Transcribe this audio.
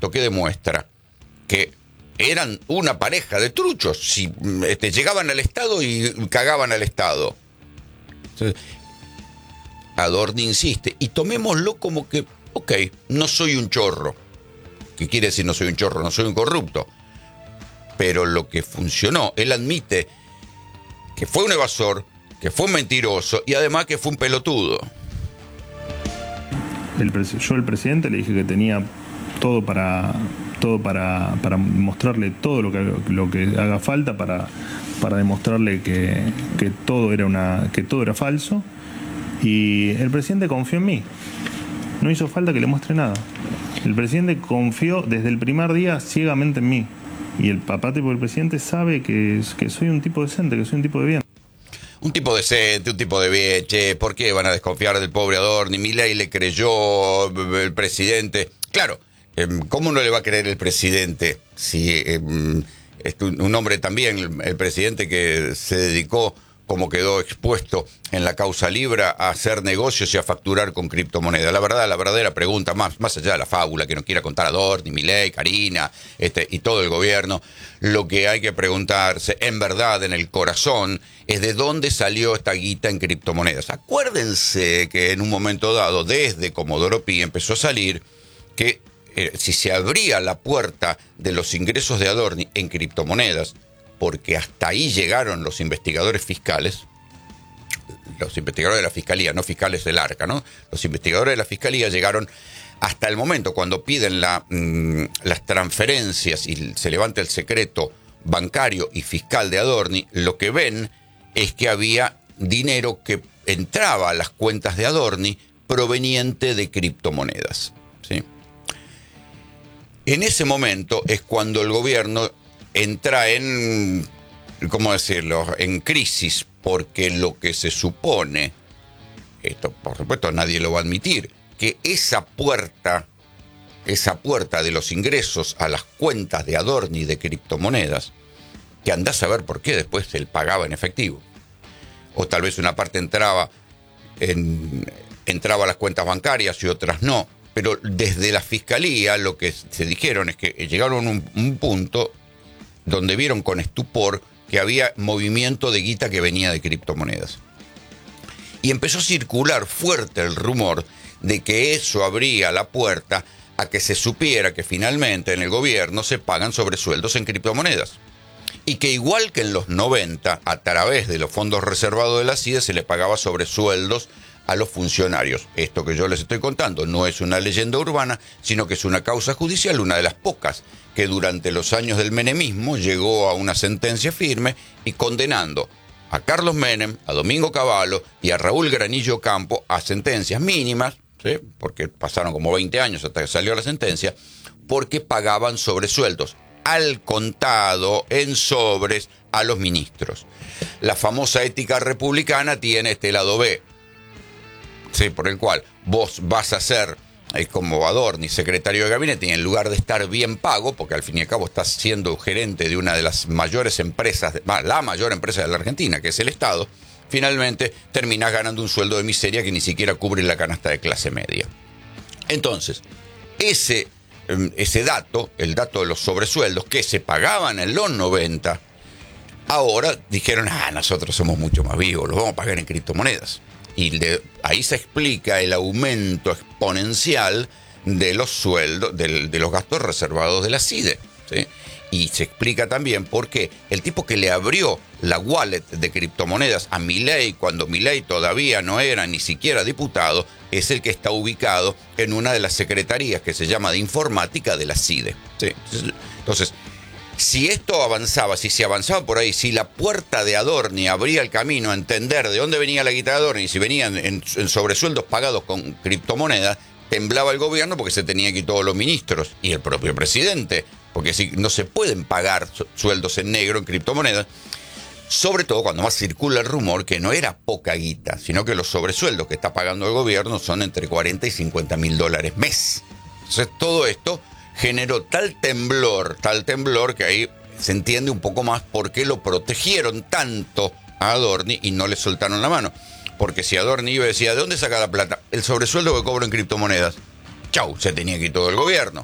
esto que demuestra que eran una pareja de truchos. Si llegaban al Estado y cagaban al Estado. Entonces, Adorni insiste, y tomémoslo como que, ok, no soy un chorro. ¿Qué quiere decir no soy un chorro? No soy un corrupto. Pero lo que funcionó, él admite que fue un evasor, que fue un mentiroso y además que fue un pelotudo. Yo al presidente le dije que tenía todo para mostrarle todo lo que haga falta para demostrarle que todo era falso, y el presidente confió en mí. No hizo falta que le muestre nada. El presidente confió desde el primer día ciegamente en mí. Y el papá tipo del presidente sabe que soy un tipo decente, que soy un tipo de bien. Un tipo decente, un tipo de bien. Che, ¿por qué van a desconfiar del pobre Adorni? Milei le creyó, el presidente. Claro, ¿cómo no le va a creer el presidente? Si es un hombre también, el presidente que se dedicó, como quedó expuesto en la causa Libra, a hacer negocios y a facturar con criptomonedas. La verdadera pregunta, más allá de la fábula que nos quiera contar Adorni, Milei, Karina, y todo el gobierno, lo que hay que preguntarse, en verdad, en el corazón, es de dónde salió esta guita en criptomonedas. Acuérdense que en un momento dado, desde Comodoro Pi, empezó a salir que si se abría la puerta de los ingresos de Adorni en criptomonedas, porque hasta ahí llegaron los investigadores fiscales, los investigadores de la Fiscalía, no fiscales del Arca, ¿no? Los investigadores de la Fiscalía llegaron hasta el momento cuando piden las transferencias y se levanta el secreto bancario y fiscal de Adorni, lo que ven es que había dinero que entraba a las cuentas de Adorni proveniente de criptomonedas, ¿sí? En ese momento es cuando el gobierno entra en, ¿cómo decirlo?, en crisis, porque lo que se supone, esto por supuesto nadie lo va a admitir, que esa puerta de los ingresos a las cuentas de Adorni de criptomonedas, que andás a ver por qué después él pagaba en efectivo, o tal vez una parte entraba a las cuentas bancarias y otras no, pero desde la Fiscalía lo que se dijeron es que llegaron a un punto donde vieron con estupor que había movimiento de guita que venía de criptomonedas. Y empezó a circular fuerte el rumor de que eso abría la puerta a que se supiera que finalmente en el gobierno se pagan sobresueldos en criptomonedas. Y que igual que en los 90, a través de los fondos reservados de la CIDE se les pagaba sobresueldos a los funcionarios. Esto que yo les estoy contando no es una leyenda urbana, sino que es una causa judicial, una de las pocas que durante los años del menemismo llegó a una sentencia firme y condenando a Carlos Menem, a Domingo Cavallo y a Raúl Granillo Campo a sentencias mínimas, ¿sí?, porque pasaron como 20 años hasta que salió la sentencia, porque pagaban sobresueldos al contado, en sobres, a los ministros. La famosa ética republicana tiene este lado B, ¿sí?, por el cual vos vas a ser como Adorni, secretario de gabinete, y en lugar de estar bien pago, porque al fin y al cabo estás siendo gerente de una de las mayores empresas, la mayor empresa de la Argentina, que es el Estado, finalmente terminás ganando un sueldo de miseria que ni siquiera cubre la canasta de clase media. Entonces, ese dato, el dato de los sobresueldos que se pagaban en los 90, ahora dijeron, nosotros somos mucho más vivos, los vamos a pagar en criptomonedas. Y ahí se explica el aumento exponencial de los sueldos, de los gastos reservados de la CIDE, ¿sí? Y se explica también por qué el tipo que le abrió la wallet de criptomonedas a Milei, cuando Milei todavía no era ni siquiera diputado, es el que está ubicado en una de las secretarías que se llama de informática de la CIDE, ¿sí? Entonces, si esto avanzaba, si se avanzaba por ahí, si la puerta de Adorni abría el camino a entender de dónde venía la guita de Adorni, y si venían en sobresueldos pagados con criptomonedas, temblaba el gobierno porque se tenían que ir todos los ministros y el propio presidente, porque si no se pueden pagar sueldos en negro en criptomonedas, sobre todo cuando más circula el rumor que no era poca guita, sino que los sobresueldos que está pagando el gobierno son entre 40 y 50 mil dólares mes. Entonces todo esto generó tal temblor que ahí se entiende un poco más por qué lo protegieron tanto a Adorni y no le soltaron la mano. Porque si Adorni iba y decía, ¿de dónde saca la plata? El sobresueldo que cobro en criptomonedas. Chau, se tenía que ir todo el gobierno.